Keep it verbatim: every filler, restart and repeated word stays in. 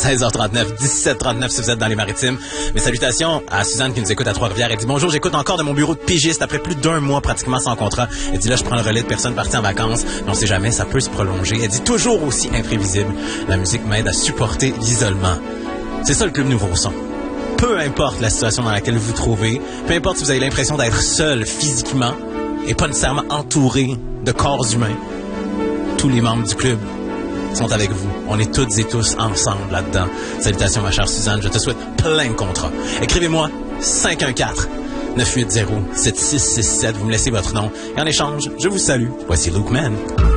seize heures trente-neuf, dix-sept trente-neuf si vous êtes dans les Maritimes. Mes salutations à Suzanne qui nous écoute à Trois-Rivières. Elle dit bonjour, j'écoute encore de mon bureau de pigiste après plus d'un mois pratiquement sans contrat. Elle dit là, je prends le relais de personnes parties en vacances. Mais on sait jamais, ça peut se prolonger. Elle dit toujours aussi imprévisible. La musique m'aide à supporter l'isolement. C'est ça le Club Nouveau Son. Peu importe la situation dans laquelle vous vous trouvez, peu importe si vous avez l'impression d'être seul physiquement et pas nécessairement entouré de corps humains, tous les membres du club sont avec vous. On est toutes et tous ensemble là-dedans. Salutations, ma chère Suzanne. Je te souhaite plein de contrats. Écrivez-moi cinq un quatre, neuf huit zéro, sept six six sept. Vous me laissez votre nom. Et en échange, je vous salue. Voici Luke Man.